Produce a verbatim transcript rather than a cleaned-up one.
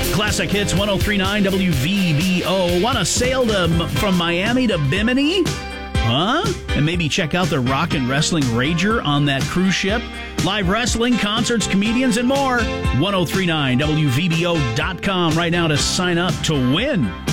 Classic Hits one oh three point nine W V B O. Want to sail to, from Miami to Bimini? Huh? And maybe check out the Rock and Wrestling Rager on that cruise ship? Live wrestling, concerts, comedians, and more. ten thirty-nine W V B O dot com right now to sign up to win.